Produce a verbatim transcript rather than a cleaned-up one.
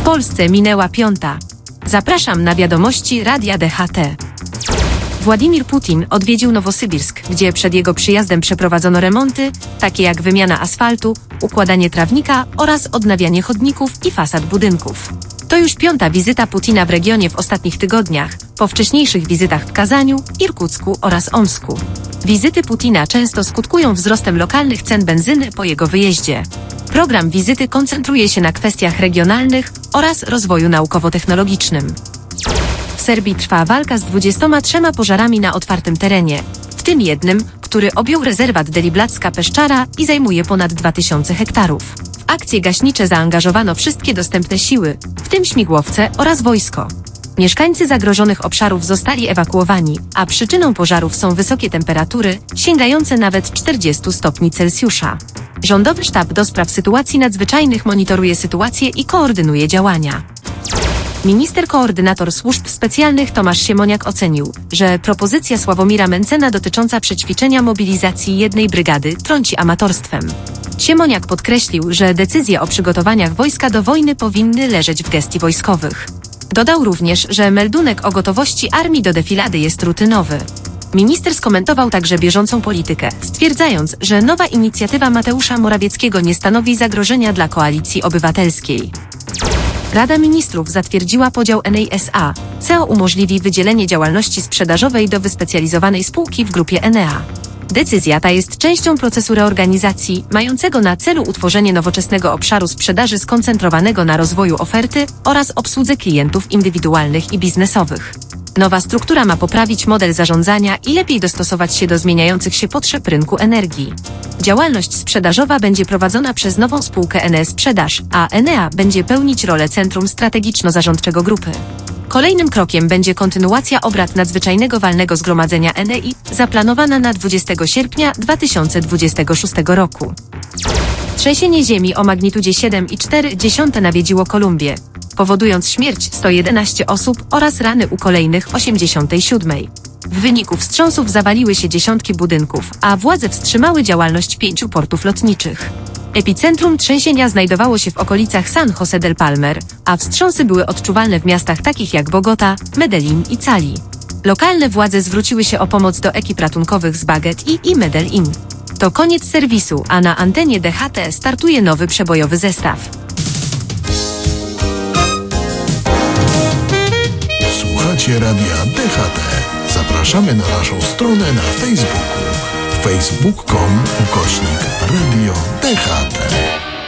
Polsce minęła piąta. Zapraszam na wiadomości Radia D H T. Władimir Putin odwiedził Nowosybirsk, gdzie przed jego przyjazdem przeprowadzono remonty, takie jak wymiana asfaltu, układanie trawnika oraz odnawianie chodników i fasad budynków. To już piąta wizyta Putina w regionie w ostatnich tygodniach, po wcześniejszych wizytach w Kazaniu, Irkucku oraz Omsku. Wizyty Putina często skutkują wzrostem lokalnych cen benzyny po jego wyjeździe. Program wizyty koncentruje się na kwestiach regionalnych oraz rozwoju naukowo-technologicznym. W Serbii trwa walka z dwudziestoma trzema pożarami na otwartym terenie, w tym jednym, który objął rezerwat Deliblacka Peszczara i zajmuje ponad dwa tysiące hektarów. W akcje gaśnicze zaangażowano wszystkie dostępne siły, w tym śmigłowce oraz wojsko. Mieszkańcy zagrożonych obszarów zostali ewakuowani, a przyczyną pożarów są wysokie temperatury, sięgające nawet czterdziestu stopni Celsjusza. Rządowy Sztab do Spraw Sytuacji Nadzwyczajnych monitoruje sytuację i koordynuje działania. Minister koordynator służb specjalnych Tomasz Siemoniak ocenił, że propozycja Sławomira Mencena dotycząca przećwiczenia mobilizacji jednej brygady trąci amatorstwem. Siemoniak podkreślił, że decyzje o przygotowaniach wojska do wojny powinny leżeć w gestii wojskowych. Dodał również, że meldunek o gotowości armii do defilady jest rutynowy. Minister skomentował także bieżącą politykę, stwierdzając, że nowa inicjatywa Mateusza Morawieckiego nie stanowi zagrożenia dla Koalicji Obywatelskiej. Rada Ministrów zatwierdziła podział N A S A, co umożliwi wydzielenie działalności sprzedażowej do wyspecjalizowanej spółki w grupie Enea. Decyzja ta jest częścią procesu reorganizacji, mającego na celu utworzenie nowoczesnego obszaru sprzedaży skoncentrowanego na rozwoju oferty oraz obsłudze klientów indywidualnych i biznesowych. Nowa struktura ma poprawić model zarządzania i lepiej dostosować się do zmieniających się potrzeb rynku energii. Działalność sprzedażowa będzie prowadzona przez nową spółkę Enea Sprzedaż, a Enea będzie pełnić rolę centrum strategiczno-zarządczego grupy. Kolejnym krokiem będzie kontynuacja obrad nadzwyczajnego walnego zgromadzenia Enei, zaplanowana na dwudziestego sierpnia dwa tysiące dwudziestego szóstego roku. Trzęsienie ziemi o magnitudzie siedem i cztery dziesiąte nawiedziło Kolumbię, powodując śmierć stu jedenastu osób oraz rany u kolejnych osiemdziesiąt siedem. W wyniku wstrząsów zawaliły się dziesiątki budynków, a władze wstrzymały działalność pięciu portów lotniczych. Epicentrum trzęsienia znajdowało się w okolicach San José del Palmer, a wstrząsy były odczuwalne w miastach takich jak Bogota, Medellin i Cali. Lokalne władze zwróciły się o pomoc do ekip ratunkowych z Baguette i, i Medellin. To koniec serwisu, a na antenie D H T startuje nowy przebojowy zestaw. Słuchacie Radia D H T. Zapraszamy na naszą stronę na Facebooku. facebook kropka com ukośnik Radio D H T.